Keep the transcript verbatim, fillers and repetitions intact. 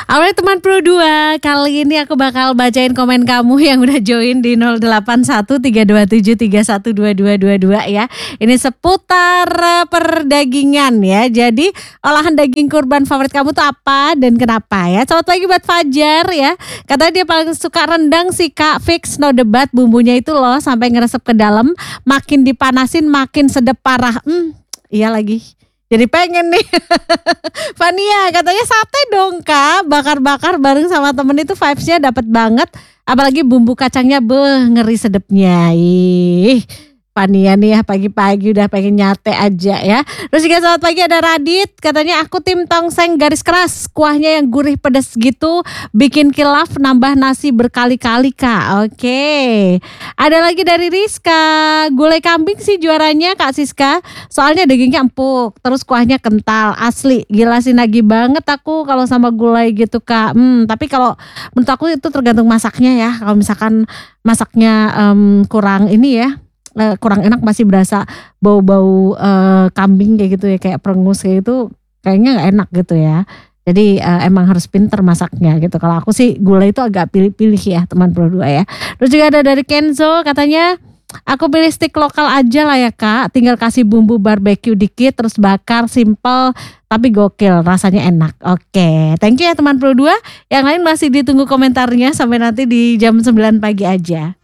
Alright teman Pro dua, kali ini aku bakal bacain komen kamu yang udah join di nol delapan satu tiga dua tujuh tiga satu dua dua dua dua ya. Ini seputar uh, perdagingan ya. Jadi olahan daging kurban favorit kamu tuh apa dan kenapa ya? Selamat pagi buat Fajar ya. Katanya dia paling suka rendang sih Kak, fix no debat, bumbunya itu loh sampai ngeresep ke dalam, makin dipanasin makin sedep parah. Hmm, iya lagi. Jadi pengen nih. Fania katanya sate dong Kak, bakar-bakar bareng sama temen itu vibes-nya dapet banget. Apalagi bumbu kacangnya beh ngeri sedepnya. Ih, Fania nih ya pagi-pagi udah pengen nyate aja ya. Terus juga selamat pagi ada Radit, katanya aku tim tongseng garis keras, kuahnya yang gurih pedas gitu, bikin kilaf nambah nasi berkali-kali Kak. Oke. Ada lagi dari Rizka, gulai kambing sih juaranya Kak Siska. Soalnya dagingnya empuk, terus kuahnya kental, asli. Gila sih nagih banget aku kalau sama gulai gitu Kak. Hmm, tapi kalau menurut aku itu tergantung masaknya ya. Kalau misalkan masaknya um, kurang ini ya, uh, kurang enak, masih berasa bau-bau uh, kambing kayak gitu ya, kayak perengus kayak gitu, kayaknya nggak enak gitu ya. Jadi uh, emang harus pinter masaknya gitu. Kalau aku sih gulai itu agak pilih-pilih ya teman Pro dua ya. Terus juga ada dari Kenzo, katanya aku pilih steak lokal aja lah ya Kak, tinggal kasih bumbu barbeque dikit terus bakar, simple tapi gokil, rasanya enak. Oke, thank you ya teman Pro dua. Yang lain masih ditunggu komentarnya sampai nanti di jam sembilan pagi aja.